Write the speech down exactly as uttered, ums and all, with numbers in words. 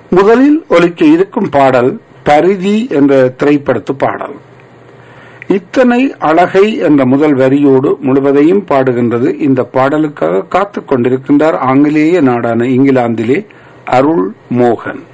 முதலில் ஒலிக்க இருக்கும் பாடல் பரிதி என்ற திரைப்படத்து பாடல். இத்தனை அழகை என்ற முதல் வரியோடு முழுவதையும் பாடுகின்றது. இந்த பாடலுக்காக காத்துக் கொண்டிருக்கின்றார் ஆங்கிலேய நாடான இங்கிலாந்திலே அருள் மோகன்.